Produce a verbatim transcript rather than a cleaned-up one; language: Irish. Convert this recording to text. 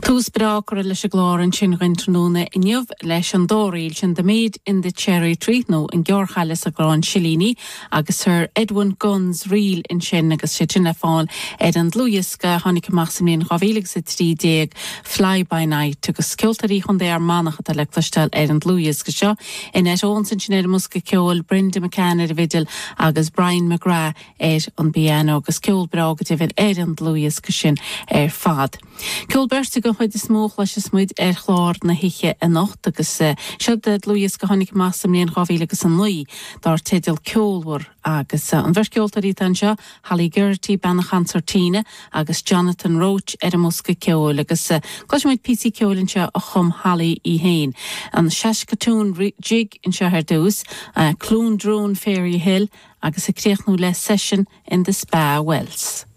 Tús brácar leis a glár an sin rintrúna inniuh leis an dóiríil sin de méid in de Cherry Tree nó an gheorchaile a grán Silíní agus Sir Edwin Guns riil in sin agus sé sin le fáil ed an Lúiasca hánig maximíon chavílig sa trí déag Fly by Night agus ceoltarí chun dé ar mánach a le clostal ed an Lúiasca seo in et ón san sin ed musca ceol Brenda McCann ar vidil agus Brian McGrath ed an piano agus ceol brágad a bhid ed an Lúiasca sin ar fad. Ceol bersa go chuid is smóch leis is muid ar chlár na hiche a nocht agus siad de Lúiasca hánig maximíon chavílig agus an nuí dar tedal ceolhar agus an bheirceoltarí tan seo Hallie Gertie Banachan Sortina agus Jonathan Roach ar a musca ceol agus glasmuid P C ceolinn seo a chum Hallie i héin an Saskatoon jig in seo ar dús Clún Drone Fairy Hill agus a créachnú le session in the Spa Wells.